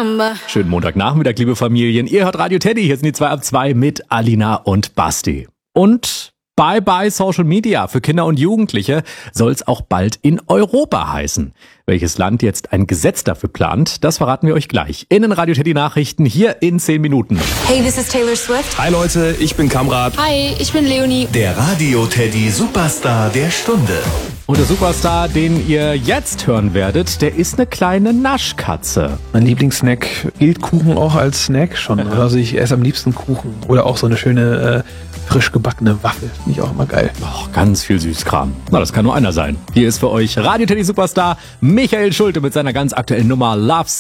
number. Schönen Montagnachmittag, liebe Familien. Ihr hört Radio Teddy. Hier sind die 2 ab 2 mit Alina und Basti. Und bye Social Media. Für Kinder und Jugendliche soll es auch bald in Europa heißen. Welches Land jetzt ein Gesetz dafür plant, das verraten wir euch gleich. In den Radio Teddy Nachrichten hier in 10 Minuten. Hey, this is Taylor Swift. Hi Leute, ich bin Kamrat. Hi, ich bin Leonie. Der Radio Teddy Superstar der Stunde. Und der Superstar, den ihr jetzt hören werdet, der ist eine kleine Naschkatze. Mein Lieblingssnack gilt Kuchen auch als Snack schon. Also ich esse am liebsten Kuchen oder auch so eine schöne frisch gebackene Waffel. Finde ich auch immer geil. Oh, ganz viel Süßkram. Na, das kann nur einer sein. Hier ist für euch Radio Teddy Superstar Michael Schulte mit seiner ganz aktuellen Nummer Love